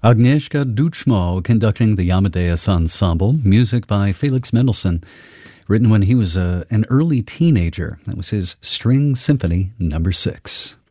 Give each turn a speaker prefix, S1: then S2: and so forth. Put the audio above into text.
S1: Agnieszka Duchmo conducting the Amadeus Ensemble, music by Felix Mendelssohn, written when he was an early teenager. That was his String Symphony No. 6.